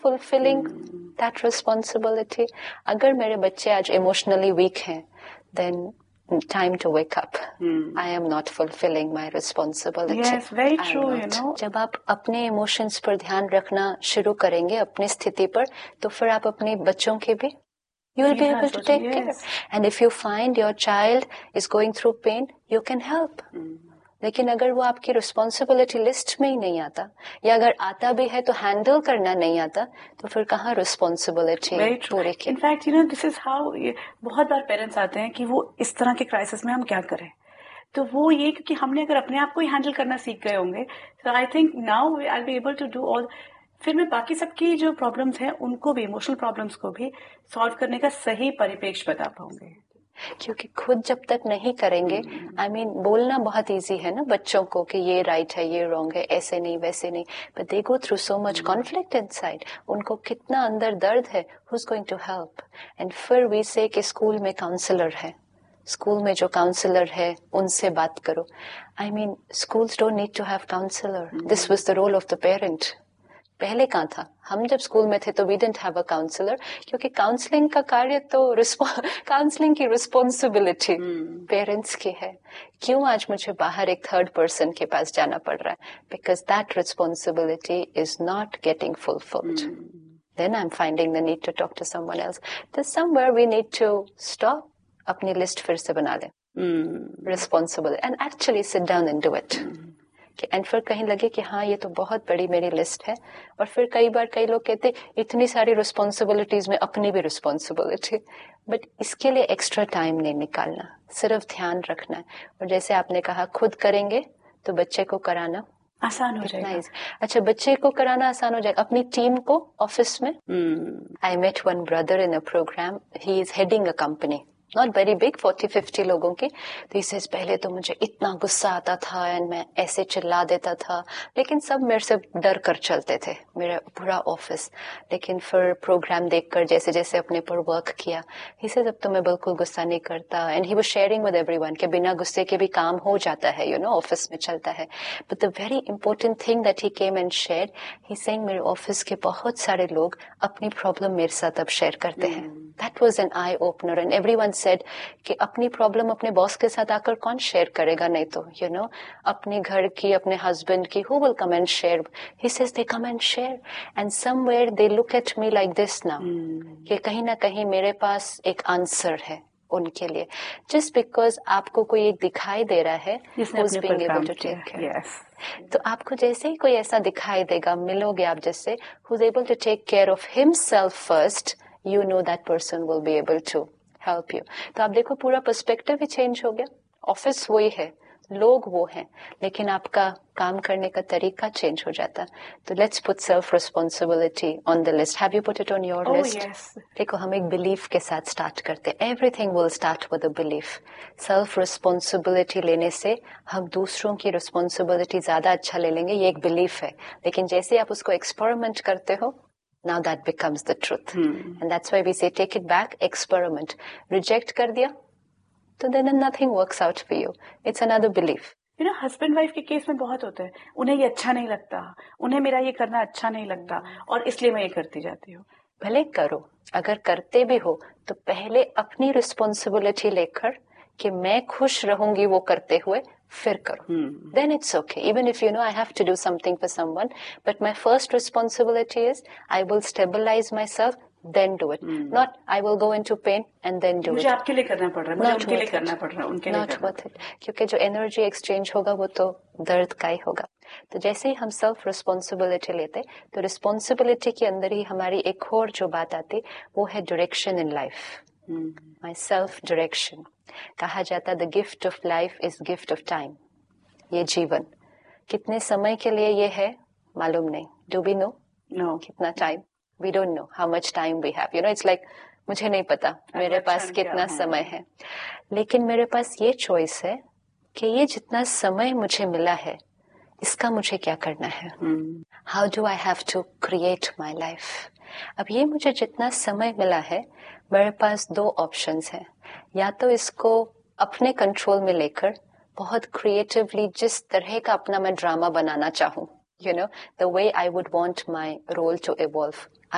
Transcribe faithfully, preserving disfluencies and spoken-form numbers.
fulfilling that responsibility. अगर मेरे बच्चे आज emotionally weak हैं, then time to wake up. Hmm. I am not fulfilling my responsibility. Yes, very true, you know. जब आप अपने emotions पर ध्यान रखना शुरू करेंगे अपनी स्थिति पर, तो फिर आप अपने बच्चों के भी you will be able to take yes. care. And if you find your child is going through pain, you can help. Hmm. लेकिन अगर वो आपकी रिस्पॉन्सिबिलिटी लिस्ट में ही नहीं आता, या अगर आता भी है तो हैंडल करना नहीं आता, तो फिर कहाँ रिस्पॉन्सिबिलिटी पूरी की? In fact you know this is how बहुत बार पेरेंट्स आते हैं कि वो इस तरह के क्राइसिस में हम क्या करें, तो वो ये क्योंकि हमने अगर अपने आप को ही हैंडल करना सीख गए होंगे, तो I think now I will be able to do all, फिर मैं बाकी सबकी जो प्रॉब्लम्स हैं उनको भी, इमोशनल प्रॉब्लम्स को भी सॉल्व करने का सही परिप्रेक्ष्य बता पाऊंगे. क्योंकि खुद जब तक नहीं करेंगे, आई मीन बोलना बहुत इजी है ना बच्चों को कि ये राइट है, ये रॉन्ग है, ऐसे नहीं वैसे नहीं, but they go through so much conflict inside. उनको कितना अंदर दर्द है, who is going to help? And फिर वी से कि स्कूल में काउंसलर है, स्कूल में जो काउंसलर है उनसे बात करो. I mean schools don't need to have counsellor. This was the role of the parent. पहले कहाँ था? हम जब स्कूल में थे तो we didn't have a counsellor, क्योंकि काउंसलिंग का कार्य तो काउंसलिंग की रिस्पॉन्सिबिलिटी पेरेंट्स की है. क्यों आज मुझे बाहर एक थर्ड पर्सन के पास जाना पड़ रहा है? Because that responsibility is not getting fulfilled. Then I am finding the need to talk to someone else. तो somewhere we need to stop, अपनी लिस्ट फिर से बना लें responsible and actually sit down and do it. And फिर कहीं लगे कि हाँ ये तो बहुत बड़ी मेरी लिस्ट है. और फिर कई बार कई लोग कहते इतनी सारी रिस्पॉन्सिबिलिटीज में अपनी भी रिस्पॉन्सिबिलिटी, बट इसके लिए एक्स्ट्रा टाइम नहीं निकालना, सिर्फ ध्यान रखना है. और जैसे आपने कहा खुद करेंगे तो बच्चे को कराना आसान हो जाएगा. अच्छा, बच्चे को कराना आसान हो जाएगा. अपनी टीम को ऑफिस में, I met one brother in a programme, he is heading a company, not very big, forty fifty लोगों की. तो इसे पहले तो मुझे इतना गुस्सा आता था एंड मैं ऐसे चिल्ला देता था, लेकिन सब मेरे से डर कर चलते थे, मेरा पूरा ऑफिस. लेकिन फिर प्रोग्राम देखकर जैसे जैसे अपने पर वर्क किया, ही से अब तो मैं बिल्कुल गुस्सा नहीं करता. And he was sharing with everyone कि बिना गुस्से के भी काम हो जाता है, यू नो, ऑफिस में चलता है. But the very important thing that he came and share, he saying मेरे ऑफिस के बहुत सारे लोग अपनी प्रॉब्लम मेरे साथ अब शेयर करते हैं. That was an eye opener. And everyone said कि अपनी प्रॉब्लम अपने बॉस के साथ आकर कौन शेयर करेगा, नहीं तो यू नो अपने घर की, अपने हस्बैंड की, who will come and share? He says they come and share and somewhere they look at me like this now, कि कहीं ना कहीं मेरे पास एक आंसर है उनके लिए, जस्ट बिकॉज आपको कोई एक दिखाई दे रहा है who's being able to take care. Yes. तो आपको जैसे ही कोई ऐसा दिखाई देगा, मिलोगे आप जिससे who's able to take care of himself first, you know that person will be able to help you. तो आप देखो पूरा पर्सपेक्टिव ही चेंज हो गया. ऑफिस वही है, लोग वो हैं, लेकिन आपका काम करने का तरीका चेंज हो जाता. तो let's put self responsibility on the list. Have you put it on your list? देखो हम एक बिलीफ के साथ स्टार्ट करते हैं. Everything will start with a belief. Self responsibility लेने से हम दूसरों की रिस्पॉन्सिबिलिटी ज्यादा अच्छा ले लेंगे, ये एक बिलीफ है. लेकिन जैसे आप उसको एक्सपेरिमेंट करते हो, now that becomes the truth. hmm. And that's why we say take it back, experiment. Reject कर दिया तो then nothing works out for you. It's another belief. You know, husband wife के केस में बहुत होता है, उन्हें ये अच्छा नहीं लगता, उन्हें मेरा ये करना अच्छा नहीं लगता, और इसलिए मैं ये करती जाती हूँ. भले करो, अगर करते भी हो तो पहले अपनी रिस्पॉन्सिबिलिटी लेकर कि मैं खुश रहूंगी वो करते हुए, फिर करो. hmm. Then it's okay. Even if you know I have to do something for someone, but my first responsibility is I will stabilize myself, then do it. hmm. Not I will go into pain and then do मुझे it. मुझे आपके लिए करना पड़ रहा है, मुझे उनके लिए करना पड़ रहा है, उनके लिए Not worth it. क्योंकि जो एनर्जी एक्सचेंज होगा वो तो दर्द का ही होगा. तो जैसे ही हम सेल्फ रिस्पॉन्सिबिलिटी लेते, तो रिस्पॉन्सिबिलिटी के अंदर ही हमारी एक और जो बात आती, वो है direction in life. My self direction. कहा जाता the gift of life is gift of time. ये जीवन कितने समय के लिए ये है मालूम नहीं. Do we know? नो. कितना time? We don't know how much time we have. You know it's like मुझे नहीं पता मेरे पास कितना समय है, लेकिन मेरे पास ये चॉइस है कि ये जितना समय मुझे मिला है इसका मुझे क्या करना है. How do I have to create my life. अब ये मुझे जितना समय मिला है, मेरे पास दो ऑप्शंस हैं. या तो इसको अपने कंट्रोल में लेकर बहुत क्रिएटिवली जिस तरह का अपना मैं ड्रामा बनाना चाहूँ, you know the way I would want my role to evolve,